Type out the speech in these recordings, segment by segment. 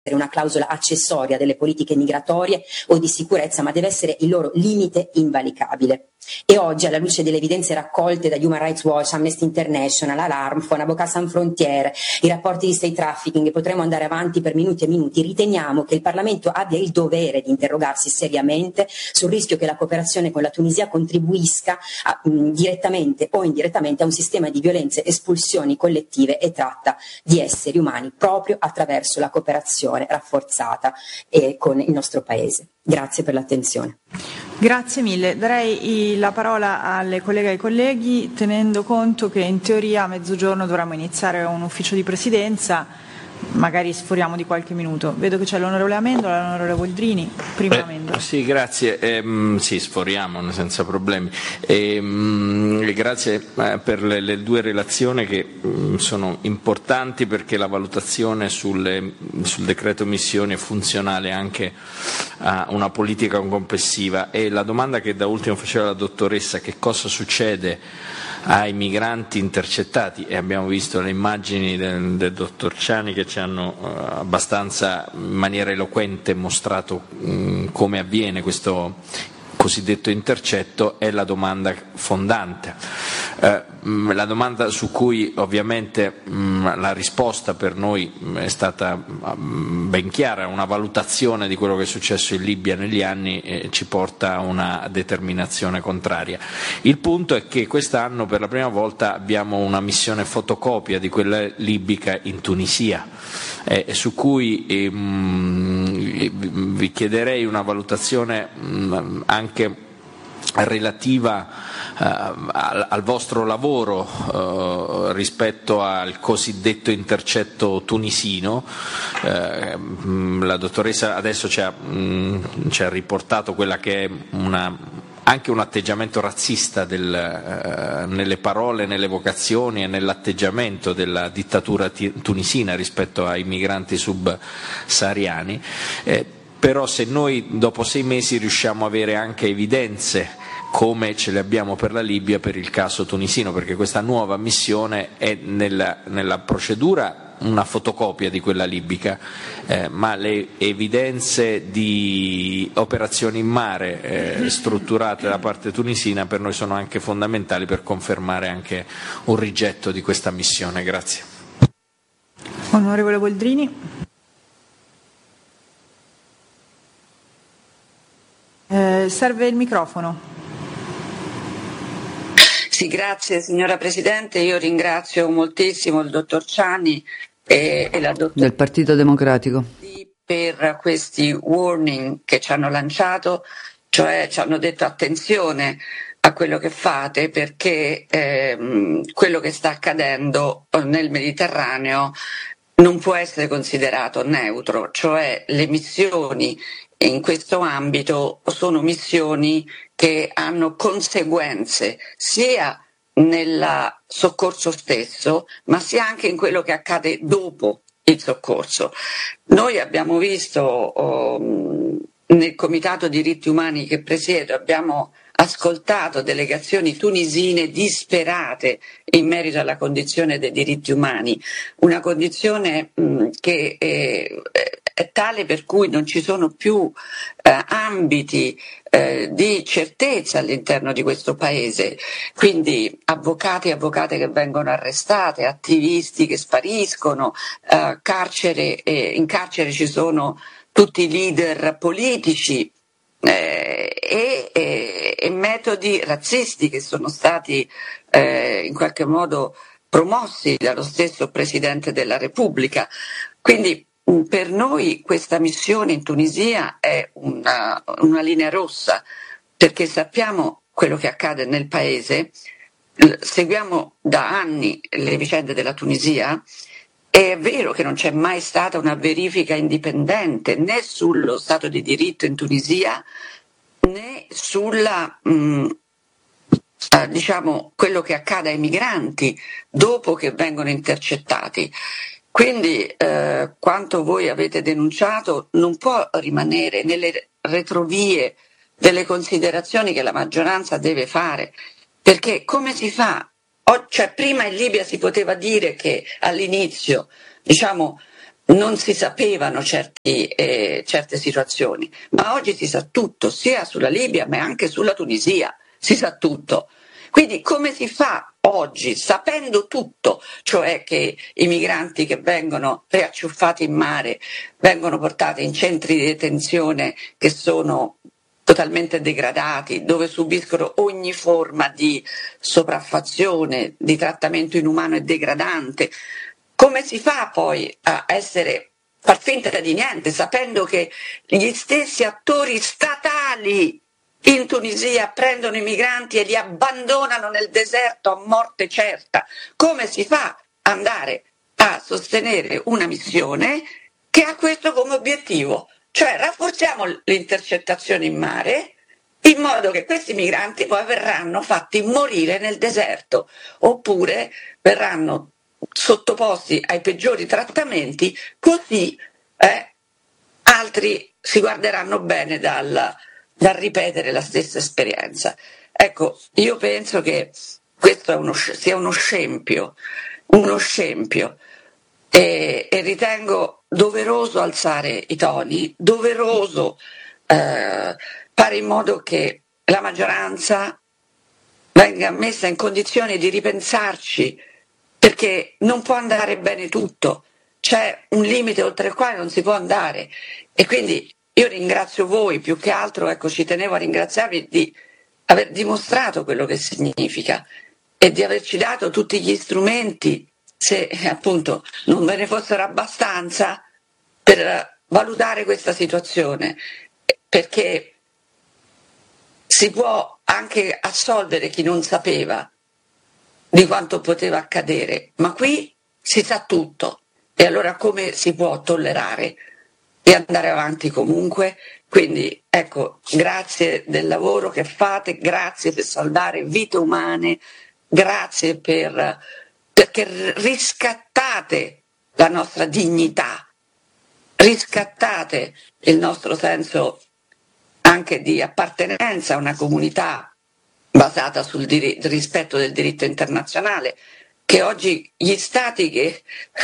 una clausola accessoria delle politiche migratorie o di sicurezza, ma deve essere il loro limite invalicabile. E oggi, alla luce delle evidenze raccolte da Human Rights Watch, Amnesty International, Alarm, Avocats Sans Frontières, i rapporti di state trafficking, e potremo andare avanti per minuti e minuti, riteniamo che il Parlamento abbia il dovere di interrogarsi seriamente sul rischio che la cooperazione con la Tunisia contribuisca direttamente o indirettamente a un sistema di violenze, espulsioni collettive e tratta di esseri umani proprio attraverso la cooperazione rafforzata con il nostro Paese. Grazie per l'attenzione. Grazie mille. Darei la parola alle colleghe e ai colleghi, tenendo conto che in teoria a mezzogiorno dovremmo iniziare un ufficio di presidenza. Magari sforiamo di qualche minuto. Vedo che c'è l'onorevole Amendola, l'onorevole Boldrini. Prima Amendola. Sì, grazie. Sì, sforiamo senza problemi. Grazie per le due relazioni che sono importanti, perché la valutazione sul decreto missioni è funzionale anche a una politica complessiva. E la domanda che da ultimo faceva la dottoressa, che cosa succede ai migranti intercettati, e abbiamo visto le immagini del dottor Ciani che ci hanno abbastanza in maniera eloquente mostrato come avviene questo cosiddetto intercetto, è la domanda fondante. La domanda su cui ovviamente la risposta per noi è stata ben chiara: una valutazione di quello che è successo in Libia negli anni ci porta a una determinazione contraria. Il punto è che quest'anno per la prima volta abbiamo una missione fotocopia di quella libica in Tunisia, su cui vi chiederei una valutazione anche relativa al vostro lavoro rispetto al cosiddetto intercetto tunisino. La dottoressa adesso ci ha riportato quella che è anche un atteggiamento razzista nelle parole, nelle vocazioni e nell'atteggiamento della dittatura tunisina rispetto ai migranti subsahariani. Però se noi dopo 6 mesi riusciamo a avere anche evidenze come ce le abbiamo per la Libia, per il caso tunisino, perché questa nuova missione è nella procedura una fotocopia di quella libica, ma le evidenze di operazioni in mare strutturate da parte tunisina per noi sono anche fondamentali per confermare anche un rigetto di questa missione. Grazie. Onorevole Boldrini. Serve il microfono. Sì, grazie signora Presidente. Io ringrazio moltissimo il dottor Ciani e la dottoressa del Partito Democratico per questi warning che ci hanno lanciato, cioè ci hanno detto attenzione a quello che fate, perché quello che sta accadendo nel Mediterraneo non può essere considerato neutro, cioè le missioni in questo ambito sono missioni che hanno conseguenze sia nel soccorso stesso, ma sia anche in quello che accade dopo il soccorso. Noi abbiamo visto nel Comitato Diritti Umani che presiedo, abbiamo ascoltato delegazioni tunisine disperate in merito alla condizione dei diritti umani, una condizione che è tale per cui non ci sono più ambiti di certezza all'interno di questo paese, quindi avvocati e avvocate che vengono arrestate, attivisti che spariscono, in carcere ci sono tutti i leader politici e metodi razzisti che sono stati in qualche modo promossi dallo stesso Presidente della Repubblica. Quindi per noi questa missione in Tunisia è una linea rossa, perché sappiamo quello che accade nel paese, seguiamo da anni le vicende della Tunisia. È vero che non c'è mai stata una verifica indipendente né sullo Stato di diritto in Tunisia né sulla quello che accade ai migranti dopo che vengono intercettati. Quindi quanto voi avete denunciato non può rimanere nelle retrovie delle considerazioni che la maggioranza deve fare, perché come si fa? Cioè, prima in Libia si poteva dire che all'inizio non si sapevano certe situazioni, ma oggi si sa tutto, sia sulla Libia ma anche sulla Tunisia, si sa tutto. Quindi come si fa oggi, sapendo tutto, cioè che i migranti che vengono riacciuffati in mare vengono portati in centri di detenzione che sono totalmente degradati, dove subiscono ogni forma di sopraffazione, di trattamento inumano e degradante, come si fa poi a far finta di niente, sapendo che gli stessi attori statali in Tunisia prendono i migranti e li abbandonano nel deserto a morte certa? Come si fa ad andare a sostenere una missione che ha questo come obiettivo? Cioè rafforziamo le intercettazioni in mare in modo che questi migranti poi verranno fatti morire nel deserto, oppure verranno sottoposti ai peggiori trattamenti, così altri si guarderanno bene dal ripetere la stessa esperienza. Ecco, io penso che questo sia uno scempio e ritengo doveroso alzare i toni, doveroso fare in modo che la maggioranza venga messa in condizione di ripensarci, perché non può andare bene tutto, c'è un limite oltre il quale non si può andare, e quindi io ringrazio voi, più che altro, ecco, ci tenevo a ringraziarvi di aver dimostrato quello che significa e di averci dato tutti gli strumenti, se appunto non ve ne fossero abbastanza, per valutare questa situazione, perché si può anche assolvere chi non sapeva di quanto poteva accadere, ma qui si sa tutto, e allora come si può tollerare e andare avanti comunque? Quindi ecco, grazie del lavoro che fate, grazie per salvare vite umane, grazie perché riscattate la nostra dignità, riscattate il nostro senso anche di appartenenza a una comunità basata sul rispetto del diritto internazionale, che oggi gli stati che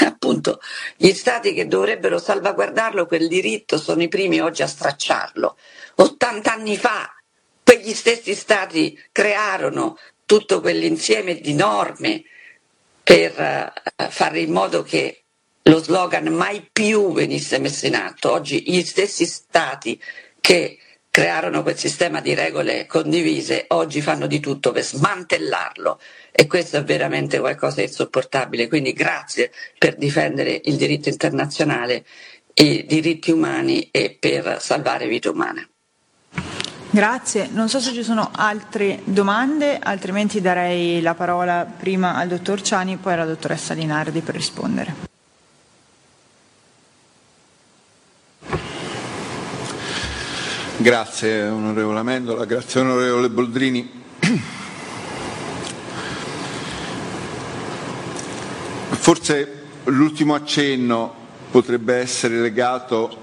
dovrebbero salvaguardarlo, quel diritto, sono i primi oggi a stracciarlo. 80 anni fa quegli stessi stati crearono tutto quell'insieme di norme per fare in modo che lo slogan mai più venisse messo in atto. Oggi gli stessi stati che crearono quel sistema di regole condivise oggi fanno di tutto per smantellarlo, e questo è veramente qualcosa di insopportabile. Quindi grazie per difendere il diritto internazionale, i diritti umani e per salvare vite umane. Grazie, non so se ci sono altre domande, altrimenti darei la parola prima al dottor Ciani, poi alla dottoressa Linardi per rispondere. Grazie onorevole Amendola, grazie onorevole Boldrini. Forse l'ultimo accenno potrebbe essere legato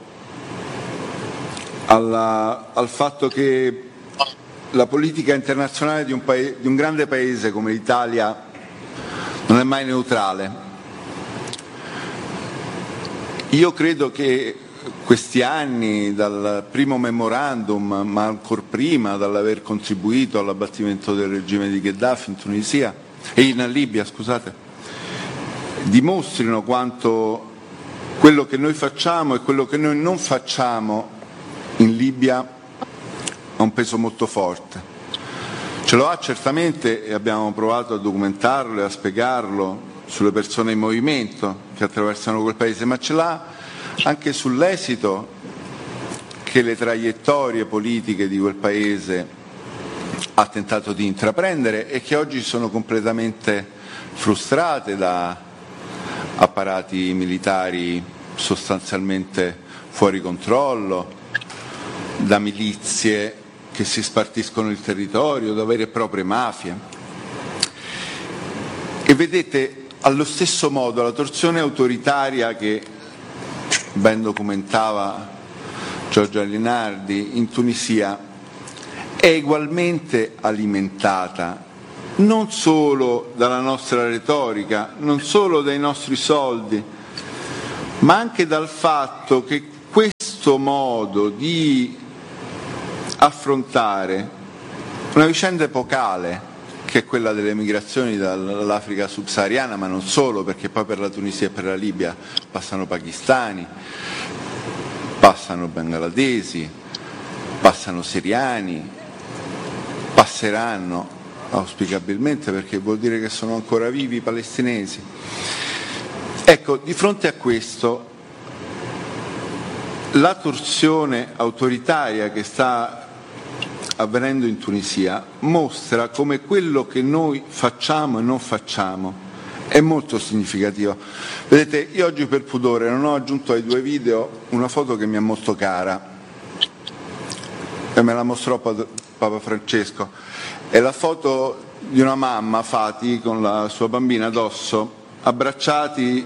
al fatto che la politica internazionale di un grande paese come l'Italia non è mai neutrale. Io credo che questi anni, dal primo memorandum, ma ancor prima dall'aver contribuito all'abbattimento del regime di Gheddafi in Tunisia e in Libia, dimostrino quanto quello che noi facciamo e quello che noi non facciamo in Libia ha un peso molto forte. Ce lo ha certamente, e abbiamo provato a documentarlo e a spiegarlo, sulle persone in movimento che attraversano quel paese, ma ce l'ha anche sull'esito che le traiettorie politiche di quel paese ha tentato di intraprendere e che oggi sono completamente frustrate da apparati militari sostanzialmente fuori controllo, da milizie che si spartiscono il territorio, da vere e proprie mafie. E vedete, allo stesso modo la torsione autoritaria che ben documentava Giorgia Linardi in Tunisia è ugualmente alimentata non solo dalla nostra retorica, non solo dai nostri soldi, ma anche dal fatto che questo modo di affrontare una vicenda epocale, che è quella delle migrazioni dall'Africa subsahariana, ma non solo, perché poi per la Tunisia e per la Libia passano pakistani, passano bangladesi, passano siriani, passeranno auspicabilmente, perché vuol dire che sono ancora vivi i palestinesi. Ecco, di fronte a questo, la torsione autoritaria che sta avvenendo in Tunisia mostra come quello che noi facciamo e non facciamo è molto significativo. Vedete, io oggi per pudore non ho aggiunto ai 2 video una foto che mi è molto cara e me la mostrò Papa Francesco. È la foto di una mamma, Fati, con la sua bambina addosso, abbracciati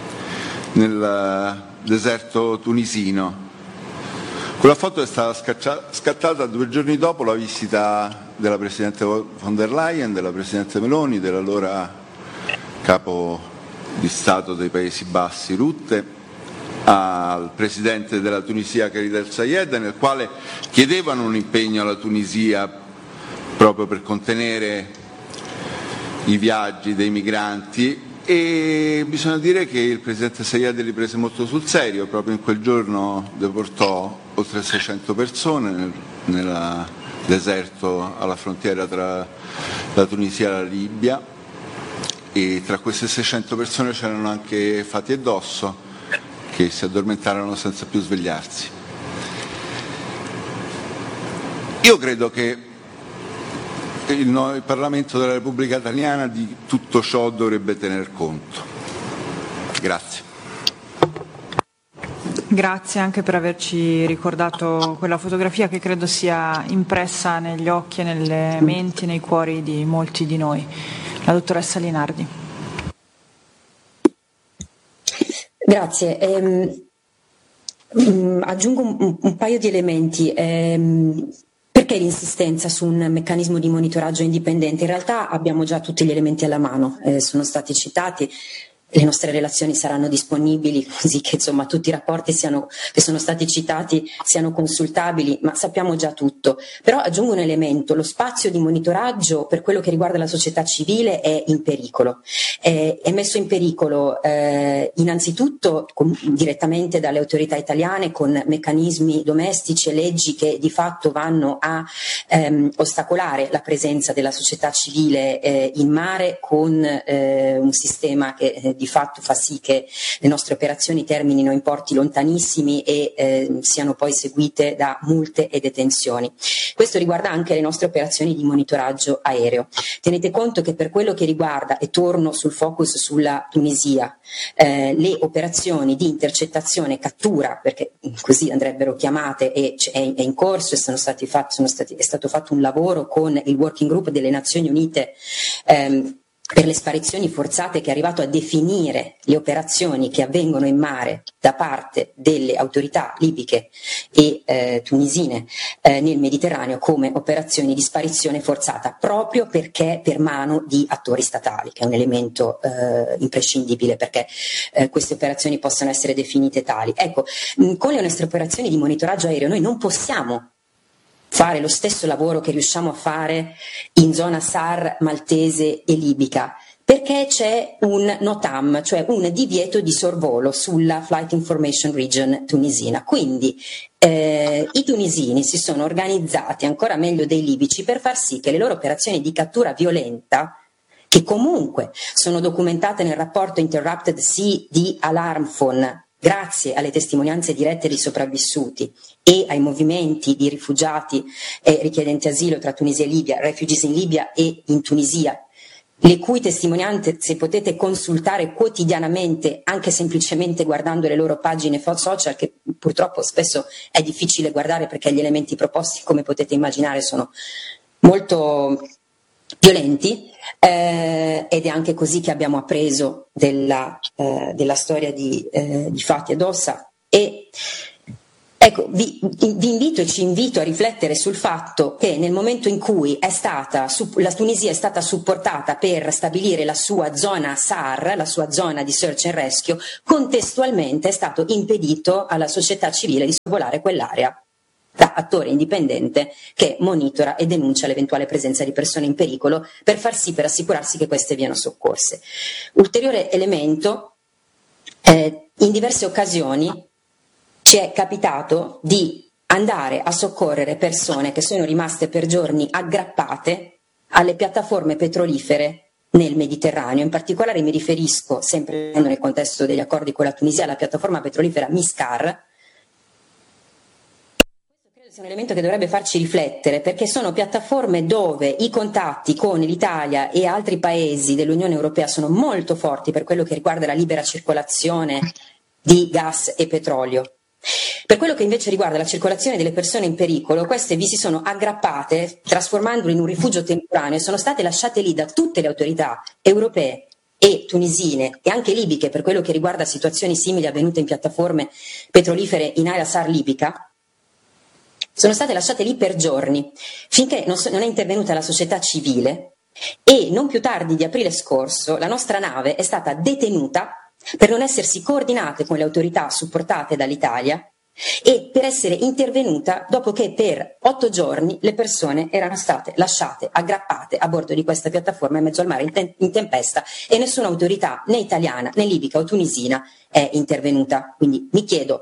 nel deserto tunisino. Quella foto è stata scattata 2 giorni dopo la visita della Presidente von der Leyen, della Presidente Meloni, dell'allora Capo di Stato dei Paesi Bassi Rutte, al Presidente della Tunisia Khalid el-Sayed, nel quale chiedevano un impegno alla Tunisia proprio per contenere i viaggi dei migranti, e bisogna dire che il Presidente Sayed li prese molto sul serio. Proprio in quel giorno deportò oltre 600 persone nel deserto alla frontiera tra la Tunisia e la Libia, e tra queste 600 persone c'erano anche Fati e Dosso, che si addormentarono senza più svegliarsi. Io credo che il Parlamento della Repubblica Italiana di tutto ciò dovrebbe tener conto. Grazie. Grazie anche per averci ricordato quella fotografia che credo sia impressa negli occhi e nelle menti e nei cuori di molti di noi. La dottoressa Linardi. Grazie. Aggiungo un paio di elementi. Perché l'insistenza su un meccanismo di monitoraggio indipendente? In realtà abbiamo già tutti gli elementi alla mano, sono stati citati. Le nostre relazioni saranno disponibili, così che insomma tutti i rapporti che sono stati citati siano consultabili, ma sappiamo già tutto. Però aggiungo un elemento: lo spazio di monitoraggio per quello che riguarda la società civile è in pericolo. È messo in pericolo innanzitutto direttamente dalle autorità italiane, con meccanismi domestici e leggi che di fatto vanno a ostacolare la presenza della società civile in mare, con un sistema che di fatto fa sì che le nostre operazioni terminino in porti lontanissimi e siano poi seguite da multe e detenzioni. Questo riguarda anche le nostre operazioni di monitoraggio aereo. Tenete conto che per quello che riguarda, e torno sul focus sulla Tunisia, le operazioni di intercettazione e cattura, perché così andrebbero chiamate, e è in corso, è stato fatto un lavoro con il working group delle Nazioni Unite per le sparizioni forzate, che è arrivato a definire le operazioni che avvengono in mare da parte delle autorità libiche e tunisine nel Mediterraneo come operazioni di sparizione forzata, proprio perché per mano di attori statali, che è un elemento imprescindibile perché queste operazioni possano essere definite tali. Ecco, con le nostre operazioni di monitoraggio aereo noi non possiamo fare lo stesso lavoro che riusciamo a fare in zona SAR maltese e libica, perché c'è un NOTAM, cioè un divieto di sorvolo sulla Flight Information Region tunisina. Quindi i tunisini si sono organizzati ancora meglio dei libici per far sì che le loro operazioni di cattura violenta, che comunque sono documentate nel rapporto Interrupted Sea di Alarmphone, grazie alle testimonianze dirette dei sopravvissuti e ai movimenti di rifugiati e richiedenti asilo tra Tunisia e Libia, refugees in Libia e in Tunisia, le cui testimonianze potete consultare quotidianamente, anche semplicemente guardando le loro pagine social, che purtroppo spesso è difficile guardare perché gli elementi proposti, come potete immaginare, sono molto violenti, ed è anche così che abbiamo appreso della storia di Fati e Dossa. E Ecco, vi invito e ci invito a riflettere sul fatto che nel momento in cui la Tunisia è stata supportata per stabilire la sua zona SAR, la sua zona di search and rescue, contestualmente è stato impedito alla società civile di sorvolare quell'area da attore indipendente che monitora e denuncia l'eventuale presenza di persone in pericolo per assicurarsi che queste viano soccorse. Ulteriore elemento, in diverse occasioni ci è capitato di andare a soccorrere persone che sono rimaste per giorni aggrappate alle piattaforme petrolifere nel Mediterraneo. In particolare mi riferisco, sempre nel contesto degli accordi con la Tunisia, alla piattaforma petrolifera Miscar. Questo credo sia un elemento che dovrebbe farci riflettere, perché sono piattaforme dove i contatti con l'Italia e altri paesi dell'Unione Europea sono molto forti per quello che riguarda la libera circolazione di gas e petrolio. Per quello che invece riguarda la circolazione delle persone in pericolo, queste vi si sono aggrappate trasformandolo in un rifugio temporaneo e sono state lasciate lì da tutte le autorità europee e tunisine e anche libiche per quello che riguarda situazioni simili avvenute in piattaforme petrolifere in area SAR libica. Sono state lasciate lì per giorni finché non è intervenuta la società civile e non più tardi di aprile scorso la nostra nave è stata detenuta per non essersi coordinate con le autorità supportate dall'Italia e per essere intervenuta dopo che per 8 giorni le persone erano state lasciate aggrappate a bordo di questa piattaforma in mezzo al mare in tempesta e nessuna autorità né italiana né libica o tunisina è intervenuta. Quindi mi chiedo,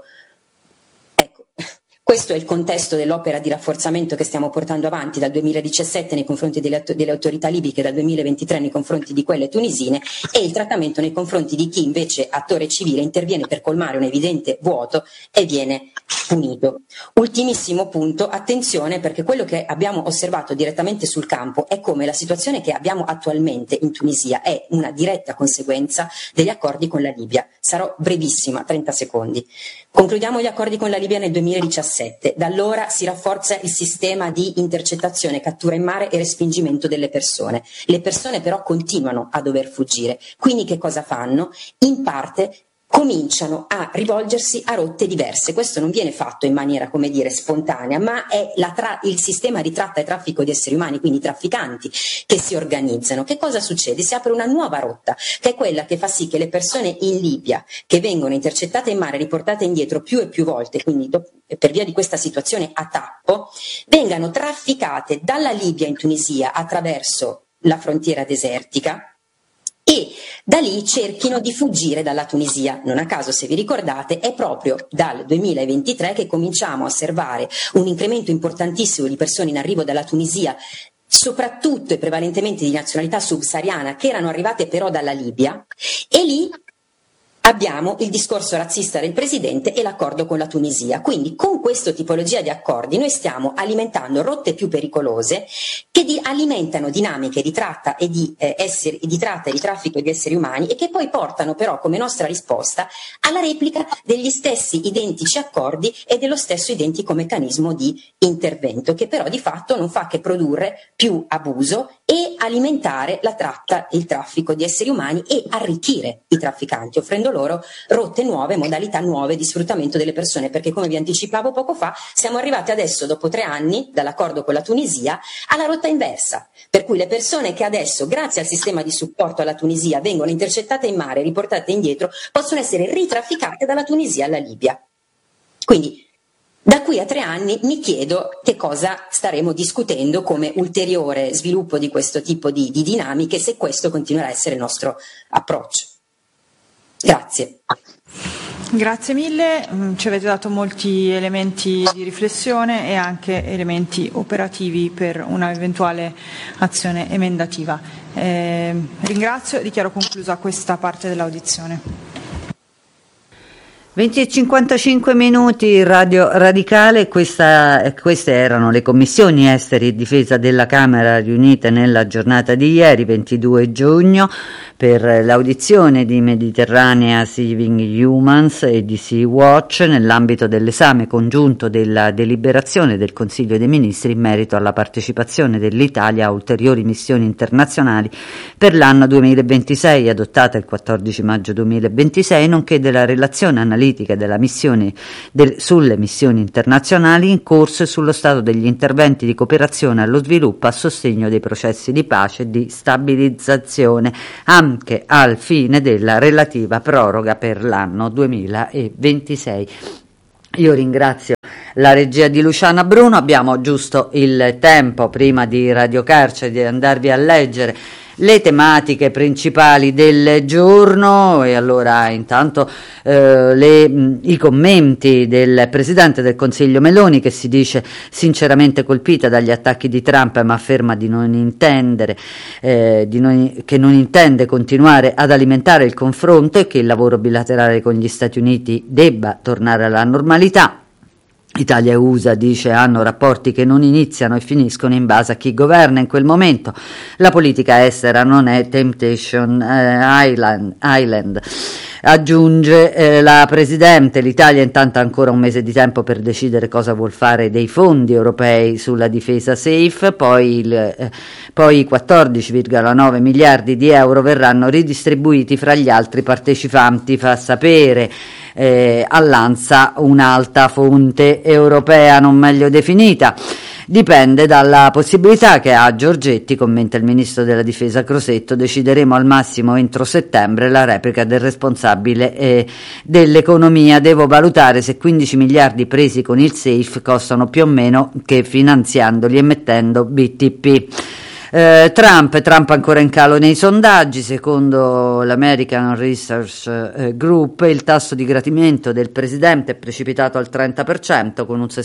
questo è il contesto dell'opera di rafforzamento che stiamo portando avanti dal 2017 nei confronti delle autorità libiche, dal 2023 nei confronti di quelle tunisine, e il trattamento nei confronti di chi invece, attore civile, interviene per colmare un evidente vuoto e viene punito. Ultimissimo punto, attenzione, perché quello che abbiamo osservato direttamente sul campo è come la situazione che abbiamo attualmente in Tunisia è una diretta conseguenza degli accordi con la Libia. Sarò brevissima, 30 secondi. Concludiamo gli accordi con la Libia nel 2017. Da allora si rafforza il sistema di intercettazione, cattura in mare e respingimento delle persone. Le persone però continuano a dover fuggire. Quindi che cosa fanno? In parte cominciano a rivolgersi a rotte diverse. Questo non viene fatto in maniera, come dire, spontanea, ma è il sistema di tratta e traffico di esseri umani, quindi i trafficanti, che si organizzano. Che cosa succede? Si apre una nuova rotta, che è quella che fa sì che le persone in Libia, che vengono intercettate in mare, riportate indietro più e più volte, quindi per via di questa situazione a tappo, vengano trafficate dalla Libia in Tunisia attraverso la frontiera desertica, e da lì cerchino di fuggire dalla Tunisia. Non a caso, se vi ricordate, è proprio dal 2023 che cominciamo a osservare un incremento importantissimo di persone in arrivo dalla Tunisia, soprattutto e prevalentemente di nazionalità subsahariana, che erano arrivate però dalla Libia, e lì abbiamo il discorso razzista del presidente e l'accordo con la Tunisia. Quindi con questa tipologia di accordi noi stiamo alimentando rotte più pericolose che alimentano dinamiche di tratta e di traffico di esseri umani, e che poi portano però come nostra risposta alla replica degli stessi identici accordi e dello stesso identico meccanismo di intervento, che però di fatto non fa che produrre più abuso e alimentare la tratta e il traffico di esseri umani e arricchire i trafficanti, offrendo loro rotte nuove, modalità nuove di sfruttamento delle persone, perché come vi anticipavo poco fa siamo arrivati adesso, dopo 3 anni dall'accordo con la Tunisia, alla rotta inversa, per cui le persone che adesso, grazie al sistema di supporto alla Tunisia, vengono intercettate in mare, riportate indietro, possono essere ritrafficate dalla Tunisia alla Libia. Quindi da qui a 3 anni mi chiedo che cosa staremo discutendo come ulteriore sviluppo di questo tipo di dinamiche, se questo continuerà a essere il nostro approccio. Grazie. Grazie mille, ci avete dato molti elementi di riflessione e anche elementi operativi per una eventuale azione emendativa. Ringrazio e dichiaro conclusa questa parte dell'audizione. 20:55 Radio Radicale, queste erano le commissioni esteri e difesa della Camera riunite nella giornata di ieri, 22 giugno, per l'audizione di Mediterranea Saving Humans e di Sea-Watch nell'ambito dell'esame congiunto della deliberazione del Consiglio dei Ministri in merito alla partecipazione dell'Italia a ulteriori missioni internazionali per l'anno 2026, adottata il 14 maggio 2026, nonché della relazione analitica politiche sulle missioni internazionali in corso e sullo stato degli interventi di cooperazione allo sviluppo a sostegno dei processi di pace e di stabilizzazione, anche al fine della relativa proroga per l'anno 2026. Io ringrazio la regia di Luciana Bruno. Abbiamo giusto il tempo, prima di Radio Carcere, di andarvi a leggere le tematiche principali del giorno, e allora intanto i commenti del Presidente del Consiglio Meloni, che si dice sinceramente colpita dagli attacchi di Trump, ma afferma di non intendere che non intende continuare ad alimentare il confronto e che il lavoro bilaterale con gli Stati Uniti debba tornare alla normalità. Italia e USA, dice, hanno rapporti che non iniziano e finiscono in base a chi governa in quel momento. La politica estera non è Temptation Island. Aggiunge la Presidente, l'Italia intanto ha ancora un mese di tempo per decidere cosa vuol fare dei fondi europei sulla difesa SAFE, poi i 14,9 miliardi di euro verranno ridistribuiti fra gli altri partecipanti, fa sapere all'ANSA un'alta fonte europea non meglio definita. Dipende dalla possibilità che ha Giorgetti, commenta il ministro della difesa Crosetto. Decideremo al massimo entro settembre la replica del responsabile dell'economia. Devo valutare se 15 miliardi presi con il SAFE costano più o meno che finanziandoli e mettendo BTP. Trump ancora in calo nei sondaggi. Secondo l'American Research Group il tasso di gradimento del presidente è precipitato al 30%, con un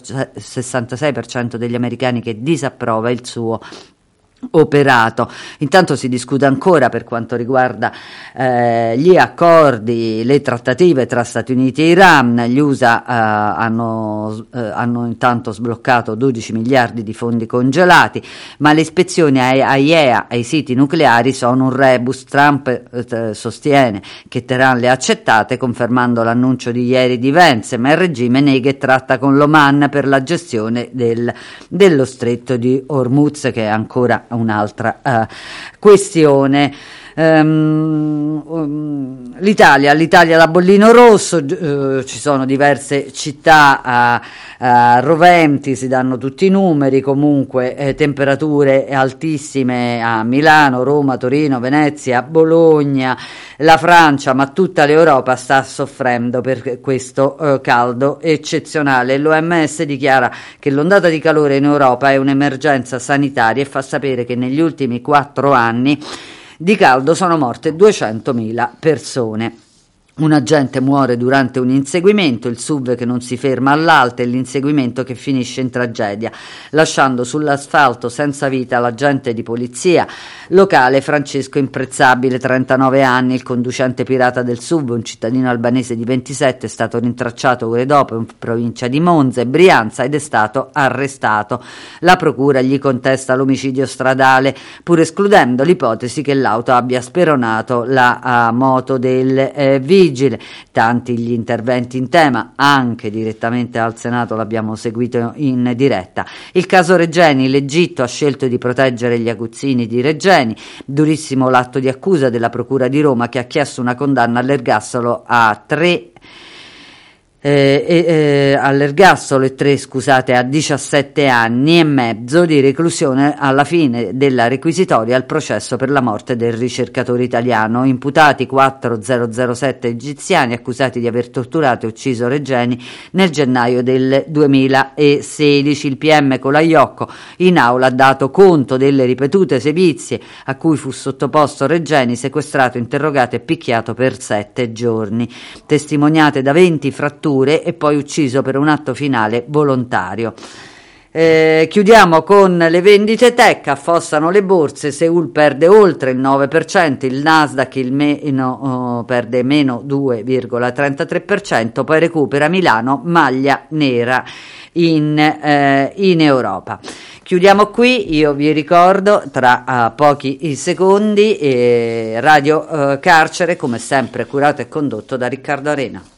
66% degli americani che disapprova il suo operato. Intanto si discute ancora per quanto riguarda gli accordi, le trattative tra Stati Uniti e Iran. Gli USA hanno intanto sbloccato 12 miliardi di fondi congelati, ma le ispezioni ai siti nucleari sono un rebus. Trump sostiene che Teheran le ha accettate, confermando l'annuncio di ieri di Vance, ma il regime nega e tratta con l'Oman per la gestione dello stretto di Hormuz, che è ancora un'altra questione. L'Italia da bollino rosso, ci sono diverse città roventi, si danno tutti i numeri, comunque temperature altissime a Milano, Roma, Torino, Venezia, Bologna. La Francia, ma tutta l'Europa sta soffrendo per questo caldo eccezionale. L'OMS dichiara che l'ondata di calore in Europa è un'emergenza sanitaria e fa sapere che negli ultimi 4 anni di caldo sono morte 200.000 persone. Un agente muore durante un inseguimento, il SUV che non si ferma all'alta e l'inseguimento che finisce in tragedia, lasciando sull'asfalto senza vita l'agente di polizia locale Francesco Imprezzabile, 39 anni, il conducente pirata del SUV, un cittadino albanese di 27, è stato rintracciato ore dopo in provincia di Monza e Brianza ed è stato arrestato. La procura gli contesta l'omicidio stradale, pur escludendo l'ipotesi che l'auto abbia speronato la moto del vigile. Tanti gli interventi in tema, anche direttamente al Senato l'abbiamo seguito in diretta. Il caso Regeni, l'Egitto ha scelto di proteggere gli aguzzini di Regeni, durissimo l'atto di accusa della Procura di Roma, che ha chiesto una condanna all'ergastolo a 17 anni e mezzo di reclusione alla fine della requisitoria al processo per la morte del ricercatore italiano. Imputati 4007 egiziani accusati di aver torturato e ucciso Regeni nel gennaio del 2016. Il PM Colaiocco in aula ha dato conto delle ripetute sevizie a cui fu sottoposto Regeni, sequestrato, interrogato e picchiato per 7 giorni, testimoniate da 20 fratture e poi ucciso per un atto finale volontario. Chiudiamo con le vendite tech. Affossano le borse, Seul perde oltre il 9%, il Nasdaq perde meno 2,33%, poi recupera Milano, maglia nera in Europa. Chiudiamo qui, io vi ricordo tra pochi secondi Radio Carcere, come sempre curato e condotto da Riccardo Arena.